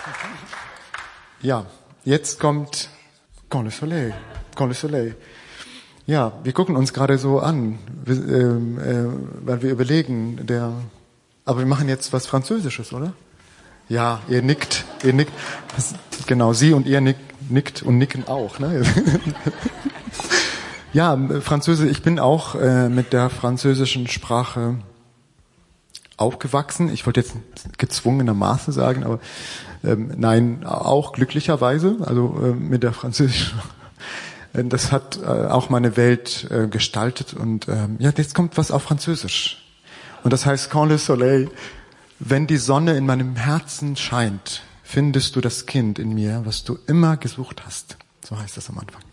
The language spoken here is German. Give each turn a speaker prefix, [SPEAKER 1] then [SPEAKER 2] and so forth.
[SPEAKER 1] Ja, jetzt kommt Quand le Soleil. Quand le Soleil. Ja, wir gucken uns gerade so an, weil wir überlegen, aber wir machen jetzt was Französisches, oder? Ja, ihr nickt. Genau, Sie und ihr nickt und nicken auch, ne? Ja, Französisch, ich bin auch mit der französischen Sprache aufgewachsen. Ich wollte jetzt gezwungenermaßen sagen, aber nein, auch glücklicherweise, also mit der französischen. Das hat auch meine Welt gestaltet und ja, jetzt kommt was auf Französisch. Und das heißt Quand le Soleil, wenn die Sonne in meinem Herzen scheint, findest du das Kind in mir, was du immer gesucht hast. So heißt das am Anfang.